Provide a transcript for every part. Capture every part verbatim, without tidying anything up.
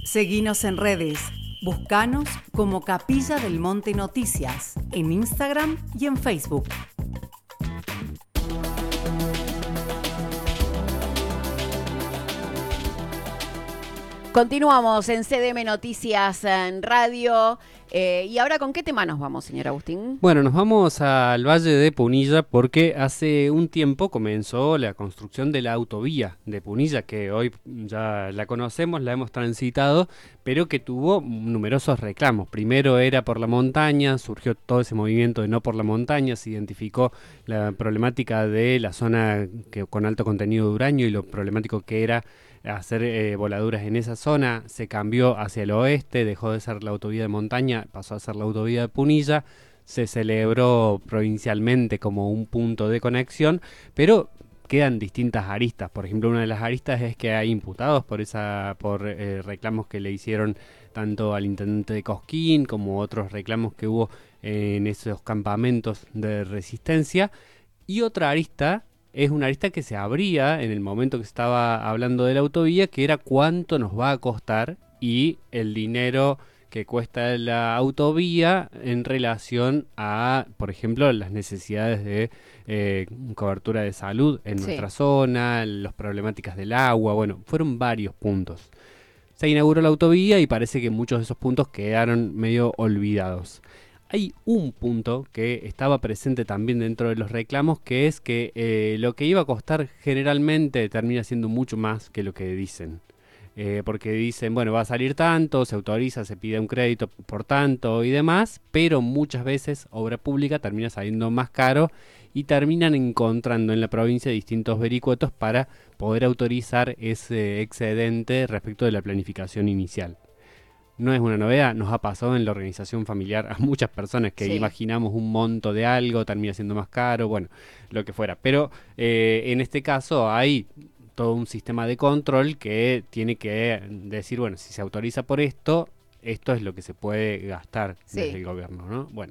Seguinos en redes. Buscanos como Capilla del Monte Noticias en Instagram y en Facebook. Continuamos en C D M Noticias en Radio. Eh, ¿Y ahora con qué tema nos vamos, señor Agustín? Bueno, nos vamos al Valle de Punilla porque hace un tiempo comenzó la construcción de la autovía de Punilla, que hoy ya la conocemos, la hemos transitado, pero que tuvo numerosos reclamos. Primero era por la montaña, surgió todo ese movimiento de no por la montaña, se identificó la problemática de la zona que, con alto contenido de uranio y lo problemático que era hacer eh, voladuras en esa zona. Se cambió hacia el oeste, dejó de ser la autovía de montaña, pasó a ser la autovía de Punilla, se celebró provincialmente como un punto de conexión, pero quedan distintas aristas. Por ejemplo, una de las aristas es que hay imputados por esa por eh, reclamos que le hicieron tanto al intendente de Cosquín como otros reclamos que hubo en esos campamentos de resistencia. Y otra arista es una arista que se abría en el momento que estaba hablando de la autovía, que era cuánto nos va a costar y el dinero que cuesta la autovía en relación a, por ejemplo, las necesidades de eh, cobertura de salud en sí. nuestra zona, las problemáticas del agua. Bueno, fueron varios puntos. Se inauguró la autovía y parece que muchos de esos puntos quedaron medio olvidados. Hay un punto que estaba presente también dentro de los reclamos, que es que eh, lo que iba a costar generalmente termina siendo mucho más que lo que dicen. Eh, porque dicen, bueno, va a salir tanto, se autoriza, se pide un crédito por tanto y demás, pero muchas veces obra pública termina saliendo más caro y terminan encontrando en la provincia distintos vericuetos para poder autorizar ese excedente respecto de la planificación inicial. No es una novedad, nos ha pasado en la organización familiar a muchas personas que sí. imaginamos un monto de algo, termina siendo más caro, bueno, lo que fuera. Pero eh, en este caso hay todo un sistema de control que tiene que decir, bueno, si se autoriza por esto, esto es lo que se puede gastar sí. desde el gobierno, ¿no? Bueno,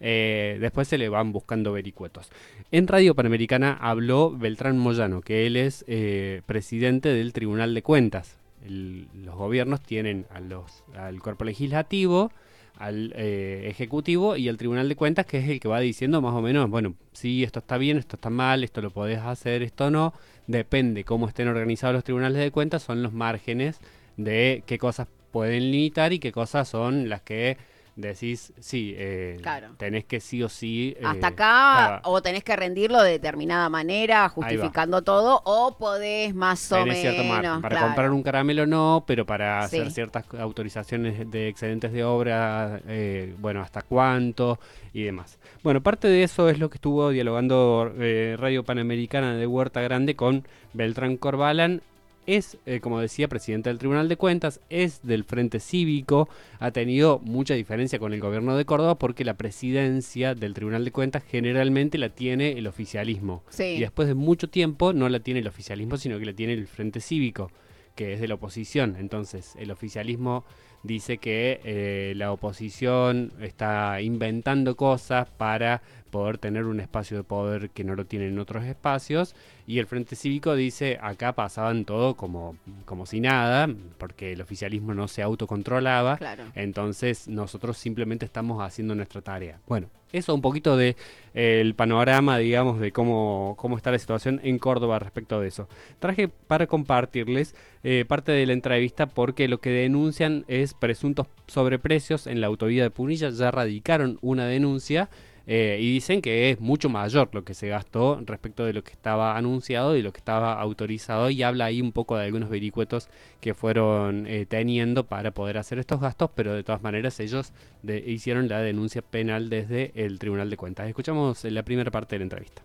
eh, después se le van buscando vericuetos. En Radio Panamericana habló Beltrán Moyano, que él es eh, presidente del Tribunal de Cuentas. El, los gobiernos tienen a los, al cuerpo legislativo, al eh, ejecutivo y al Tribunal de Cuentas, que es el que va diciendo más o menos, bueno, sí, esto está bien, esto está mal, esto lo podés hacer, esto no. Depende cómo estén organizados los tribunales de cuentas, son los márgenes de qué cosas pueden limitar y qué cosas son las que decís, sí, eh, claro. tenés que sí o sí... Eh, Hasta acá, o tenés que rendirlo de determinada manera, justificando todo, o podés más o menos... Para claro. comprar un caramelo no, pero para sí. hacer ciertas autorizaciones de excedentes de obra, eh, bueno, hasta cuánto y demás. Bueno, parte de eso es lo que estuvo dialogando eh, Radio Panamericana de Huerta Grande con Beltrán Corbalán. Es, eh, como decía, presidente del Tribunal de Cuentas, es del Frente Cívico, ha tenido mucha diferencia con el gobierno de Córdoba porque la presidencia del Tribunal de Cuentas generalmente la tiene el oficialismo. Sí. Y después de mucho tiempo no la tiene el oficialismo, sino que la tiene el Frente Cívico, que es de la oposición. Entonces, el oficialismo dice que eh, la oposición está inventando cosas para poder tener un espacio de poder que no lo tienen en otros espacios, y el Frente Cívico dice acá pasaban todo como, como si nada, porque el oficialismo no se autocontrolaba, claro. entonces nosotros simplemente estamos haciendo nuestra tarea. Bueno, eso un poquito de eh, el panorama, digamos, de cómo, cómo está la situación en Córdoba respecto de eso. Traje para compartirles eh, parte de la entrevista porque lo que denuncian es presuntos sobreprecios en la autovía de Punilla. Ya radicaron una denuncia eh, y dicen que es mucho mayor lo que se gastó respecto de lo que estaba anunciado y lo que estaba autorizado, y habla ahí un poco de algunos vericuetos que fueron eh, teniendo para poder hacer estos gastos, pero de todas maneras ellos de, hicieron la denuncia penal desde el Tribunal de Cuentas. Escuchamos la primera parte de la entrevista.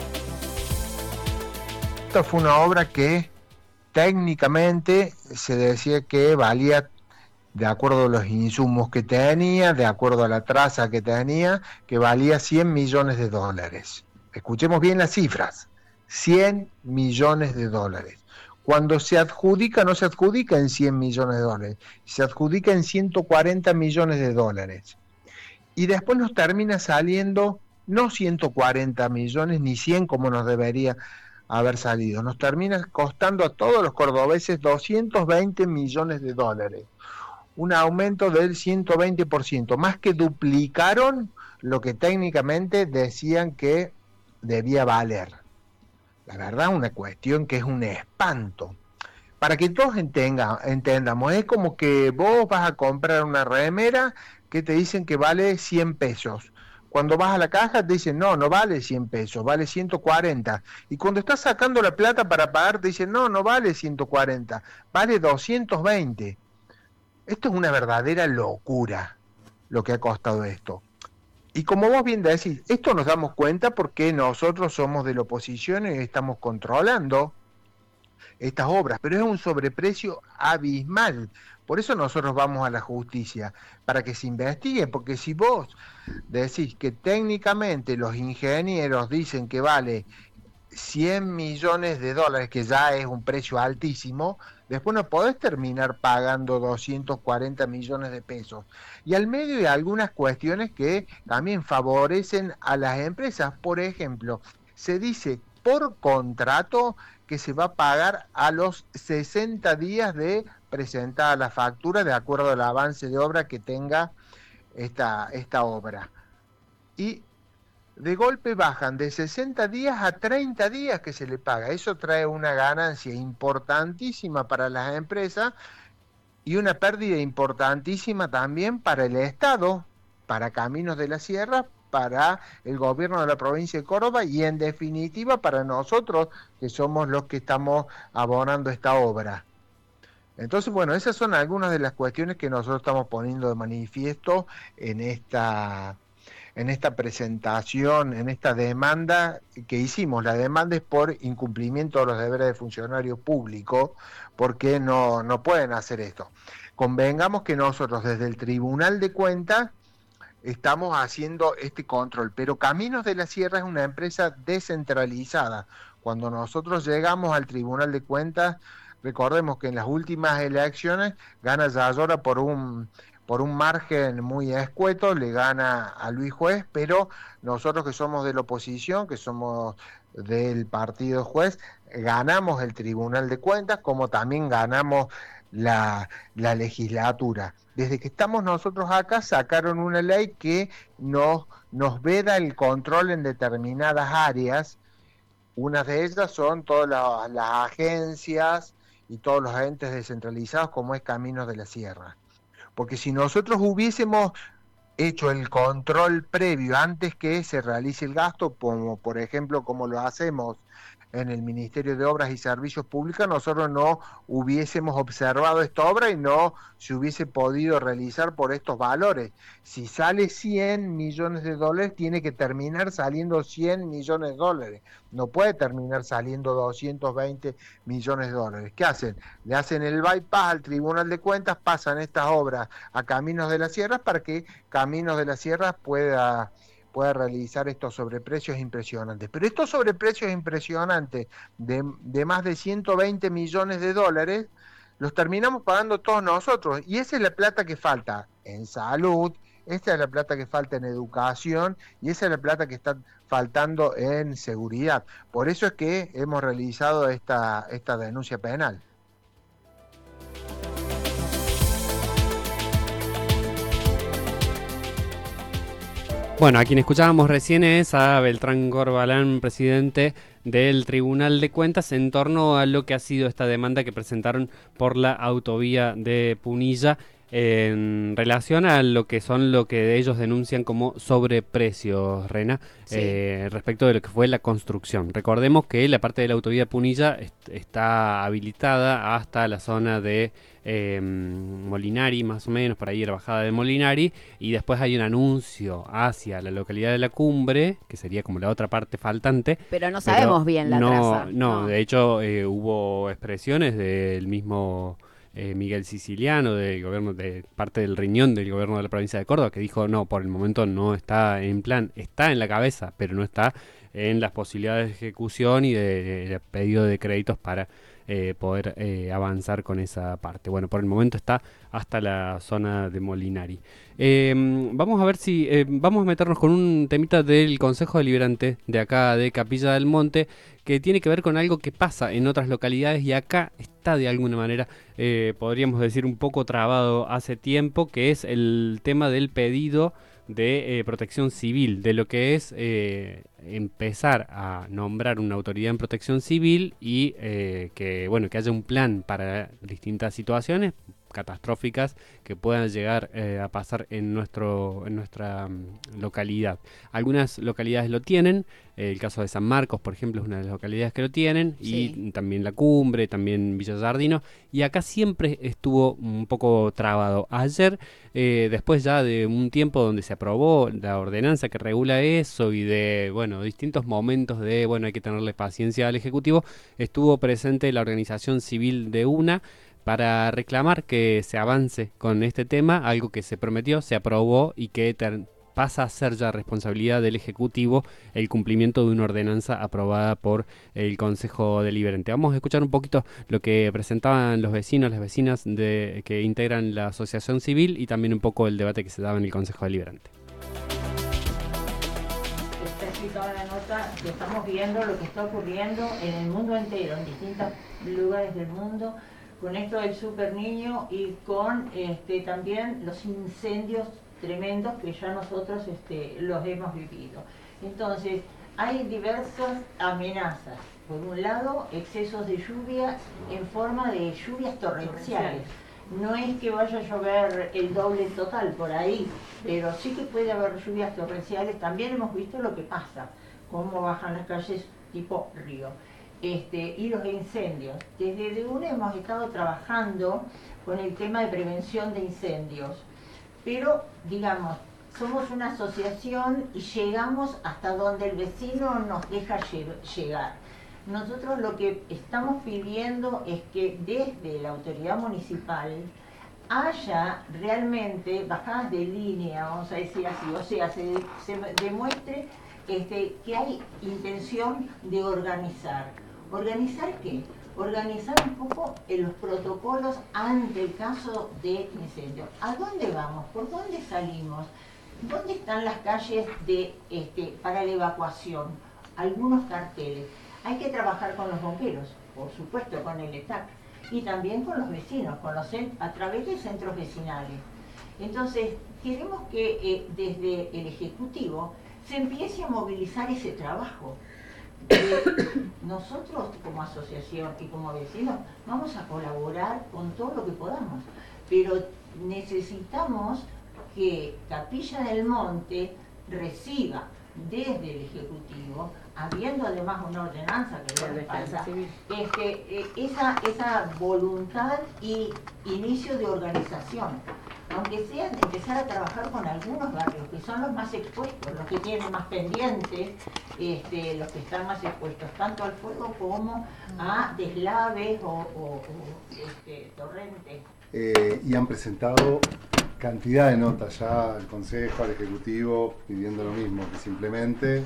Esta fue una obra que técnicamente se decía que valía, de acuerdo a los insumos que tenía, de acuerdo a la traza que tenía, que valía cien millones de dólares. Escuchemos bien las cifras, cien millones de dólares. Cuando se adjudica, no se adjudica en cien millones de dólares, se adjudica en ciento cuarenta millones de dólares. Y después nos termina saliendo no ciento cuarenta millones ni cien como nos debería haber salido. Nos termina costando a todos los cordobeses doscientos veinte millones de dólares. Un aumento del ciento veinte por ciento, más que duplicaron lo que técnicamente decían que debía valer. La verdad, una cuestión que es un espanto. Para que todos entenga, entendamos, es como que vos vas a comprar una remera que te dicen que vale cien pesos. Cuando vas a la caja te dicen, no, no vale cien pesos, vale ciento cuarenta. Y cuando estás sacando la plata para pagar te dicen, no, no vale ciento cuarenta, vale doscientos veinte. Esto es una verdadera locura, lo que ha costado esto. Y como vos bien decís, esto nos damos cuenta porque nosotros somos de la oposición y estamos controlando estas obras, pero es un sobreprecio abismal. Por eso nosotros vamos a la justicia, para que se investigue, porque si vos decís que técnicamente los ingenieros dicen que vale cien millones de dólares, que ya es un precio altísimo, después no podés terminar pagando doscientos cuarenta millones de pesos. Y al medio hay algunas cuestiones que también favorecen a las empresas. Por ejemplo, se dice por contrato que se va a pagar a los sesenta días de presentada la factura, de acuerdo al avance de obra que tenga esta, esta obra. Y de golpe bajan de sesenta días a treinta días que se le paga. Eso trae una ganancia importantísima para las empresas y una pérdida importantísima también para el Estado, para Caminos de la Sierra, para el gobierno de la provincia de Córdoba y en definitiva para nosotros, que somos los que estamos abonando esta obra. Entonces, bueno, esas son algunas de las cuestiones que nosotros estamos poniendo de manifiesto en esta, en esta presentación, en esta demanda que hicimos. La demanda es por incumplimiento de los deberes de funcionarios públicos, porque no, no pueden hacer esto. Convengamos que nosotros desde el Tribunal de Cuentas estamos haciendo este control, pero Caminos de la Sierra es una empresa descentralizada. Cuando nosotros llegamos al Tribunal de Cuentas, recordemos que en las últimas elecciones gana Yayora por un por un margen muy escueto, le gana a Luis Juez, pero nosotros que somos de la oposición, que somos del partido Juez, ganamos el Tribunal de Cuentas, como también ganamos la, la legislatura. Desde que estamos nosotros acá, sacaron una ley que nos, nos veda el control en determinadas áreas. Unas de ellas son todas la, las agencias y todos los entes descentralizados, como es Caminos de la Sierra. Porque si nosotros hubiésemos hecho el control previo antes que se realice el gasto, como por ejemplo como lo hacemos en el Ministerio de Obras y Servicios Públicos, nosotros no hubiésemos observado esta obra y no se hubiese podido realizar por estos valores. Si sale cien millones de dólares, tiene que terminar saliendo cien millones de dólares. No puede terminar saliendo doscientos veinte millones de dólares. ¿Qué hacen? Le hacen el bypass al Tribunal de Cuentas, pasan estas obras a Caminos de la Sierra para que Caminos de la Sierra pueda... pueda realizar estos sobreprecios impresionantes. Pero estos sobreprecios impresionantes de, de más de ciento veinte millones de dólares los terminamos pagando todos nosotros. Y esa es la plata que falta en salud, esa es la plata que falta en educación y esa es la plata que está faltando en seguridad. Por eso es que hemos realizado esta, esta denuncia penal. Bueno, a quien escuchábamos recién es a Beltrán Corbalán, presidente del Tribunal de Cuentas, en torno a lo que ha sido esta demanda que presentaron por la autovía de Punilla en relación a lo que son lo que ellos denuncian como sobreprecios, Rena, sí. eh, respecto de lo que fue la construcción. Recordemos que la parte de la autovía Punilla est- está habilitada hasta la zona de eh, Molinari, más o menos, por ahí la bajada de Molinari, y después hay un anuncio hacia la localidad de La Cumbre, que sería como la otra parte faltante. Pero no sabemos pero bien la no, traza. No, no, de hecho eh, hubo expresiones del mismo... Eh, Miguel Siciliano, del gobierno, de parte del riñón del gobierno de la provincia de Córdoba, que dijo no, por el momento no está en plan, está en la cabeza, pero no está en las posibilidades de ejecución y de, de, de pedido de créditos para eh, poder eh, avanzar con esa parte. Bueno, por el momento está hasta la zona de Molinari. Eh, vamos a ver si eh, vamos a meternos con un temita del Consejo Deliberante de acá de Capilla del Monte, que tiene que ver con algo que pasa en otras localidades y acá está de alguna manera, eh, podríamos decir, un poco trabado hace tiempo, que es el tema del pedido de eh, protección civil, de lo que es eh, empezar a nombrar una autoridad en protección civil y eh, que bueno que haya un plan para distintas situaciones catastróficas que puedan llegar eh, a pasar en nuestro en nuestra um, localidad. Algunas localidades lo tienen, eh, el caso de San Marcos, por ejemplo, es una de las localidades que lo tienen, sí. Y también La Cumbre, también Villa Giardino, y acá siempre estuvo un poco trabado. Ayer, eh, después ya de un tiempo donde se aprobó la ordenanza que regula eso y de, bueno, distintos momentos de, bueno, hay que tenerle paciencia al Ejecutivo, estuvo presente la organización civil de UNA para reclamar que se avance con este tema, algo que se prometió, se aprobó y que ter- pasa a ser ya responsabilidad del Ejecutivo el cumplimiento de una ordenanza aprobada por el Consejo Deliberante. Vamos a escuchar un poquito lo que presentaban los vecinos, las vecinas de, que integran la asociación civil y también un poco el debate que se daba en el Consejo Deliberante. Está escrita la nota que estamos viendo lo que está ocurriendo en el mundo entero, en distintos lugares del mundo, con esto del super niño y con este, también los incendios tremendos que ya nosotros este, los hemos vivido. Entonces, hay diversas amenazas. Por un lado, excesos de lluvia en forma de lluvias torrenciales. No es que vaya a llover el doble total por ahí, pero sí que puede haber lluvias torrenciales. También hemos visto lo que pasa, cómo bajan las calles tipo río. Este, y los incendios. Desde D U N hemos estado trabajando con el tema de prevención de incendios, pero digamos, somos una asociación y llegamos hasta donde el vecino nos deja llegar. Nosotros lo que estamos pidiendo es que desde la autoridad municipal haya realmente bajadas de línea, vamos a decir así, o sea, se, se demuestre este, que hay intención de organizar. ¿Organizar qué? Organizar un poco en los protocolos ante el caso de incendio. ¿A dónde vamos? ¿Por dónde salimos? ¿Dónde están las calles de, este, para la evacuación? Algunos carteles. Hay que trabajar con los bomberos, por supuesto, con el E T A C, y también con los vecinos, con los, a través de centros vecinales. Entonces, queremos que eh, desde el Ejecutivo se empiece a movilizar ese trabajo. Eh, nosotros como asociación y como vecinos vamos a colaborar con todo lo que podamos, pero necesitamos que Capilla del Monte reciba desde el Ejecutivo, habiendo además una ordenanza que no le pasa, este, esa, esa voluntad y inicio de organización, aunque sea de empezar a trabajar con algunos barrios que son los más expuestos, los que tienen más pendientes, este, los que están más expuestos tanto al fuego como a deslaves o, o, o este, torrentes. Eh, y han presentado cantidad de notas ya al Consejo, al Ejecutivo, pidiendo lo mismo, que simplemente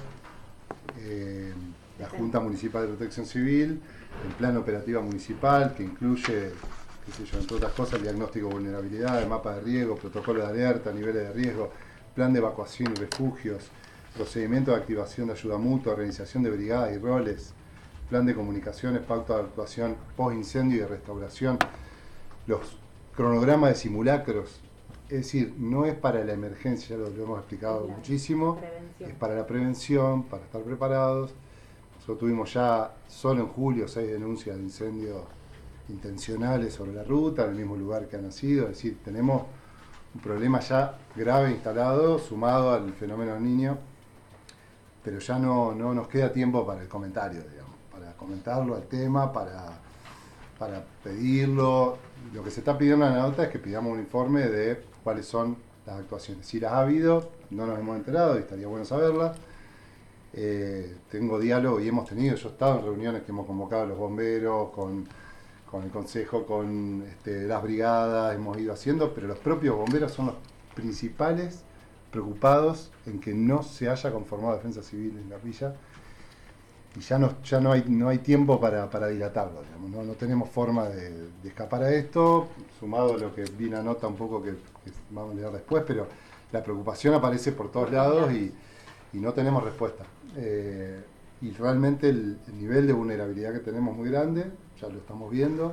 eh, la Junta Municipal de Protección Civil, el Plan Operativa Municipal, que incluye, qué sé yo, entre otras cosas, el diagnóstico de vulnerabilidad, el mapa de riesgo, protocolo de alerta, niveles de riesgo, plan de evacuación y refugios, procedimiento de activación de ayuda mutua, organización de brigadas y roles, plan de comunicaciones, pauta de actuación post-incendio y de restauración, los cronogramas de simulacros. Es decir, no es para la emergencia, lo, lo hemos explicado muchísimo, es para la prevención, para estar preparados. Nosotros tuvimos ya, solo en julio, seis denuncias de incendios intencionales sobre la ruta, en el mismo lugar que ha nacido. Es decir, tenemos un problema ya grave instalado, sumado al fenómeno del Niño, pero ya no, no nos queda tiempo para el comentario, digamos, para comentarlo al tema, para, para pedirlo. Lo que se está pidiendo en la nota es que pidamos un informe de cuáles son las actuaciones. Si las ha habido, no nos hemos enterado y estaría bueno saberlas. Eh, tengo diálogo y hemos tenido, yo he estado en reuniones que hemos convocado a los bomberos, con, con el consejo, con este, las brigadas, hemos ido haciendo, pero los propios bomberos son los principales preocupados en que no se haya conformado defensa civil en Capilla y ya no, ya no hay, no hay tiempo para, para dilatarlo, digamos, ¿no? No tenemos forma de, de escapar a esto, sumado a lo que vi una nota un poco que, que vamos a leer después, pero la preocupación aparece por todos lados y, y no tenemos respuesta. Eh, y realmente el, el nivel de vulnerabilidad que tenemos es muy grande, ya lo estamos viendo,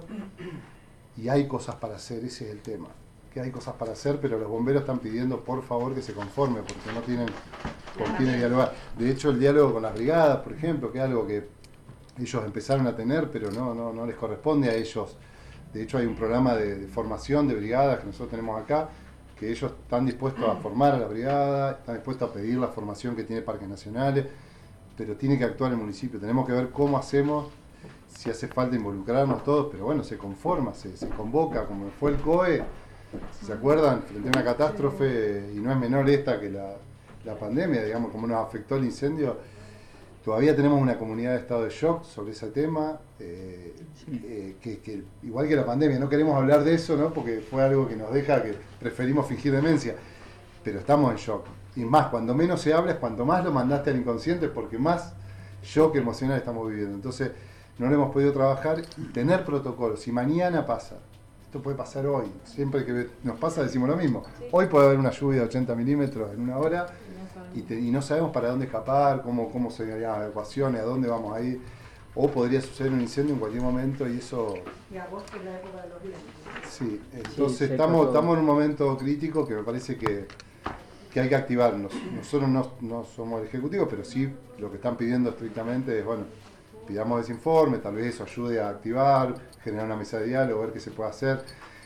y hay cosas para hacer, ese es el tema. Que hay cosas para hacer, pero los bomberos están pidiendo por favor que se conforme, porque no tienen con quién dialogar. De hecho, el diálogo con las brigadas, por ejemplo, que es algo que ellos empezaron a tener, pero no, no, no les corresponde a ellos. De hecho, hay un programa de, de formación de brigadas que nosotros tenemos acá, que ellos están dispuestos a formar a la brigada, están dispuestos a pedir la formación que tiene Parques Nacionales, pero tiene que actuar el municipio. Tenemos que ver cómo hacemos, si hace falta involucrarnos todos, pero bueno, se conforma, se, se convoca, como fue el C O E. Si se acuerdan, frente a una catástrofe, y no es menor esta que la, la pandemia, digamos, como nos afectó el incendio, todavía tenemos una comunidad de estado de shock sobre ese tema, eh, eh, que, que igual que la pandemia, no queremos hablar de eso, ¿no? Porque fue algo que nos deja que preferimos fingir demencia, pero estamos en shock. Y más, cuando menos se habla es cuanto más lo mandaste al inconsciente, porque más shock emocional estamos viviendo. Entonces, no lo hemos podido trabajar y tener protocolos. Si mañana pasa, esto puede pasar hoy. Siempre que nos pasa decimos lo mismo. Sí. Hoy puede haber una lluvia de ochenta milímetros en una hora y, te, y no sabemos para dónde escapar, cómo, cómo serían las evacuaciones, a dónde vamos a ir. O podría suceder un incendio en cualquier momento y eso... Y agosto es la época de los vientos. Sí, entonces sí, estamos, estamos en un momento crítico que me parece que, que hay que activarnos. Nosotros no, no somos el Ejecutivo, pero sí lo que están pidiendo estrictamente es, bueno, pidamos ese informe, tal vez eso ayude a activar, generar una mesa de diálogo, ver qué se puede hacer,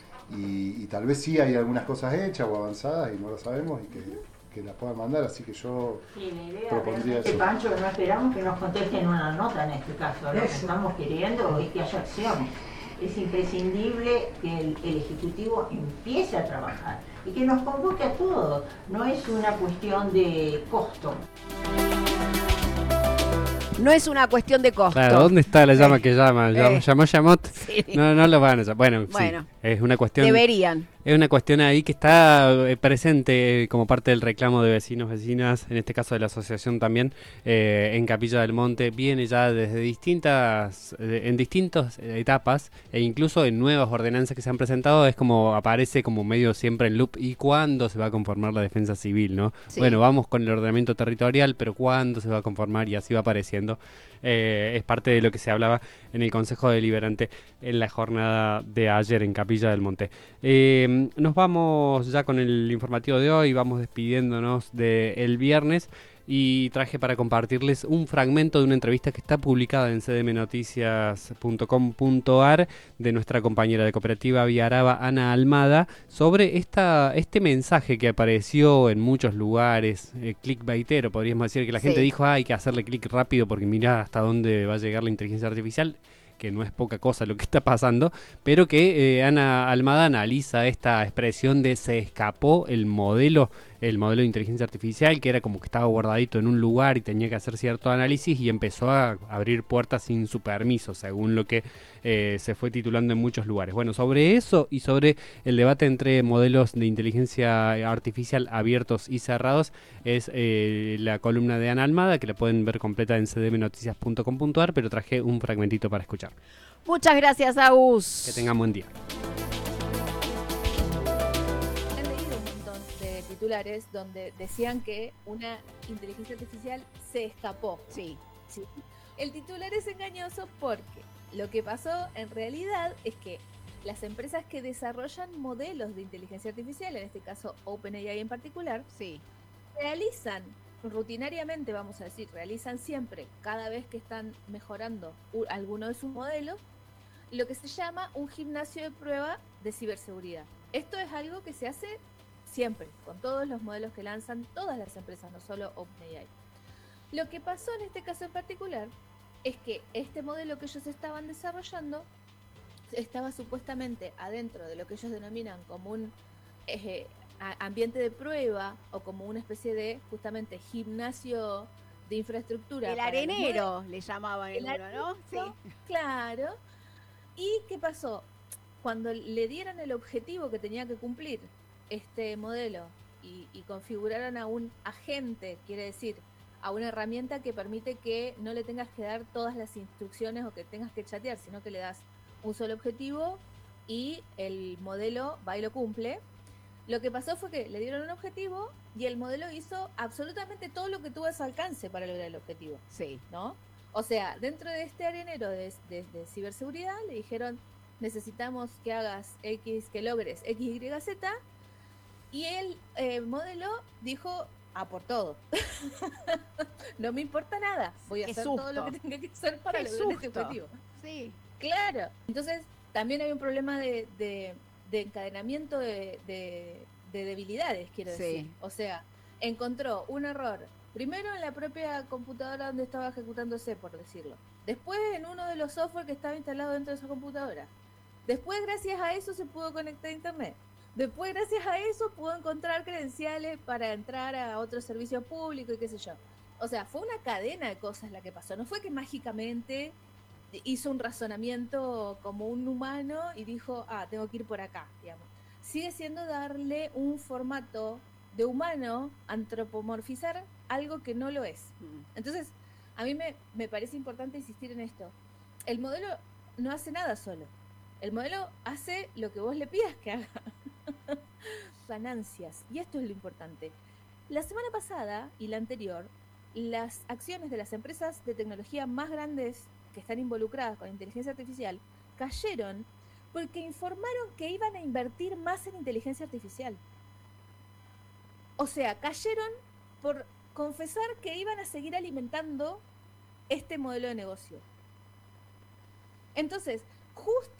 y, y tal vez sí hay algunas cosas hechas o avanzadas y no lo sabemos y que, que las puedan mandar, así que yo sí, la idea propondría eso. Pancho, que no esperamos que nos contesten una nota en este caso, lo que estamos queriendo es que haya acciones. Es imprescindible que el, el Ejecutivo empiece a trabajar y que nos convoque a todos, no es una cuestión de costo. No es una cuestión de costo. Claro, ¿dónde está la llama que llama? Eh. ¿Llamó Yamot? Sí. No, no lo van a llamar. Bueno, bueno sí, es una cuestión... Deberían. Es una cuestión ahí que está eh, presente eh, como parte del reclamo de vecinos, vecinas, en este caso de la asociación también, eh, en Capilla del Monte. Viene ya desde distintas, eh, en distintas etapas e incluso en nuevas ordenanzas que se han presentado, es como aparece como medio siempre en loop. ¿Y cuándo se va a conformar la defensa civil, no? Sí. Bueno, vamos con el ordenamiento territorial, pero ¿cuándo se va a conformar? Y así va apareciendo. Eh, es parte de lo que se hablaba en el Consejo Deliberante en la jornada de ayer en Capilla del Monte. Eh, nos vamos ya con el informativo de hoy, vamos despidiéndonos del viernes y traje para compartirles un fragmento de una entrevista que está publicada en c d m noticias punto com punto a r de nuestra compañera de Cooperativa Viaraba, Ana Almada, sobre esta, este mensaje que apareció en muchos lugares, eh, clickbaitero, podríamos decir, que la gente sí. dijo, ah, hay que hacerle clic rápido porque mirá hasta dónde va a llegar la inteligencia artificial, que no es poca cosa lo que está pasando, pero que eh, Ana Almada analiza esta expresión de se escapó el modelo, el modelo de inteligencia artificial, que era como que estaba guardadito en un lugar y tenía que hacer cierto análisis y empezó a abrir puertas sin su permiso, según lo que eh, se fue titulando en muchos lugares. Bueno, sobre eso y sobre el debate entre modelos de inteligencia artificial abiertos y cerrados es eh, la columna de Ana Almada, que la pueden ver completa en c d m noticias punto com punto a r, pero traje un fragmentito para escuchar. Muchas gracias, Agus. Que tengan buen día. Titulares donde decían que una inteligencia artificial se escapó. Sí. Sí. El titular es engañoso porque lo que pasó en realidad es que las empresas que desarrollan modelos de inteligencia artificial, en este caso OpenAI en particular, sí. realizan rutinariamente, vamos a decir, realizan siempre, cada vez que están mejorando alguno de sus modelos, lo que se llama un gimnasio de prueba de ciberseguridad. Esto es algo que se hace siempre, con todos los modelos que lanzan todas las empresas, no solo OpenAI. Lo que pasó en este caso en particular es que este modelo que ellos estaban desarrollando estaba supuestamente adentro de lo que ellos denominan como un eh, ambiente de prueba o como una especie de justamente gimnasio de infraestructura. El arenero le llamaban el uno, ¿no? Sí. Claro. ¿Y qué pasó? Cuando le dieran el objetivo que tenía que cumplir este modelo y, y configuraran a un agente, quiere decir a una herramienta que permite que no le tengas que dar todas las instrucciones o que tengas que chatear, sino que le das un solo objetivo y el modelo va y lo cumple. Lo que pasó fue que le dieron un objetivo y el modelo hizo absolutamente todo lo que tuvo a su alcance para lograr el objetivo. Sí. ¿No? O sea, dentro de este arenero de, de, de ciberseguridad le dijeron, necesitamos que hagas X, que logres X, Y, Z, y el eh, modelo dijo, a por todo. No me importa nada, voy a Qué hacer susto. todo lo que tenga que hacer para Qué lograr este susto. objetivo. Sí. Claro. Entonces, también hay un problema de, de, de encadenamiento de, de, de debilidades, quiero Sí. decir. O sea, encontró un error, primero en la propia computadora donde estaba ejecutándose, por decirlo. Después en uno de los software que estaba instalado dentro de esa computadora. Después, gracias a eso, se pudo conectar a internet. Después, gracias a eso, pudo encontrar credenciales para entrar a otro servicio público y qué sé yo. O sea, fue una cadena de cosas la que pasó. No fue que mágicamente hizo un razonamiento como un humano y dijo, ah, tengo que ir por acá, digamos. Sigue siendo darle un formato de humano, antropomorfizar algo que no lo es. Entonces, a mí me, me parece importante insistir en esto. El modelo no hace nada solo. El modelo hace lo que vos le pidas que haga. Ganancias. Y esto es lo importante. La semana pasada y la anterior, las acciones de las empresas de tecnología más grandes que están involucradas con inteligencia artificial cayeron porque informaron que iban a invertir más en inteligencia artificial. O sea, cayeron por confesar que iban a seguir alimentando este modelo de negocio. Entonces, justo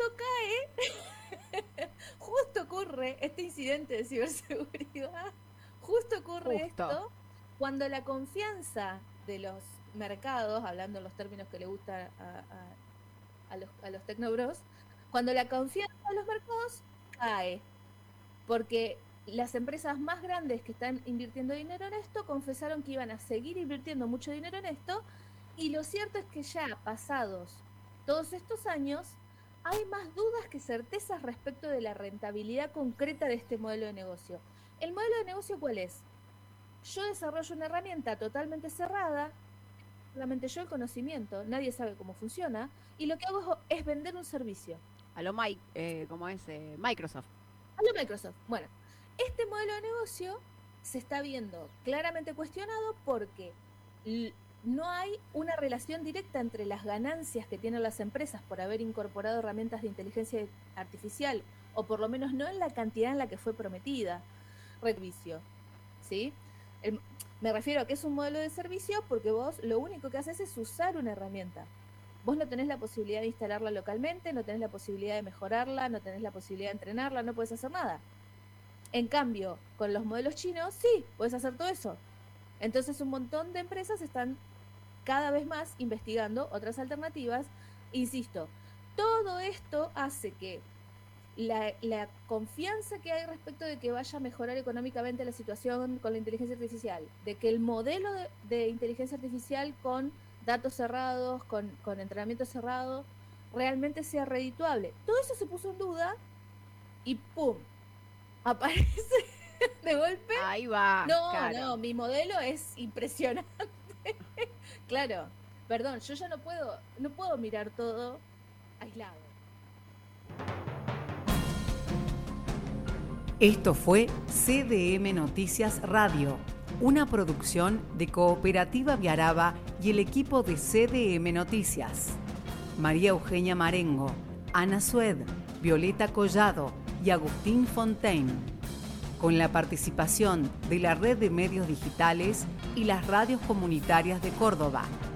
cae, justo ocurre este incidente de ciberseguridad, justo ocurre Justo. esto cuando la confianza de los mercados, hablando en los términos que le gusta a, a, a los, a los tecnobros, cuando la confianza de los mercados cae, porque las empresas más grandes que están invirtiendo dinero en esto confesaron que iban a seguir invirtiendo mucho dinero en esto, y lo cierto es que ya pasados todos estos años hay más dudas que certezas respecto de la rentabilidad concreta de este modelo de negocio. ¿El modelo de negocio cuál es? Yo desarrollo una herramienta totalmente cerrada, solamente yo el conocimiento, nadie sabe cómo funciona, y lo que hago es vender un servicio. A lo Mike, eh, ¿cómo es? Eh, Microsoft. A lo Microsoft. Bueno, este modelo de negocio se está viendo claramente cuestionado porque l- no hay una relación directa entre las ganancias que tienen las empresas por haber incorporado herramientas de inteligencia artificial, o por lo menos no en la cantidad en la que fue prometida. Servicio, ¿sí? El- me refiero a que es un modelo de servicio porque vos lo único que haces es usar una herramienta. Vos no tenés la posibilidad de instalarla localmente, no tenés la posibilidad de mejorarla, no tenés la posibilidad de entrenarla, no puedes hacer nada. En cambio, con los modelos chinos, sí, puedes hacer todo eso. Entonces un montón de empresas están cada vez más investigando otras alternativas. Insisto, todo esto hace que la, la confianza que hay respecto de que vaya a mejorar económicamente la situación con la inteligencia artificial, de que el modelo de, de inteligencia artificial con datos cerrados, con, con entrenamiento cerrado, realmente sea redituable. Todo eso se puso en duda y ¡pum! Aparece de golpe. Ahí va. No, claro. no, mi modelo es impresionante. Claro, perdón, yo ya no puedo, no puedo mirar todo aislado. Esto fue C D M Noticias Radio, una producción de Cooperativa Viaraba y el equipo de C D M Noticias. María Eugenia Marengo, Ana Sued, Violeta Collado y Agustín Fontaine. Con la participación de la Red de Medios Digitales y las radios comunitarias de Córdoba.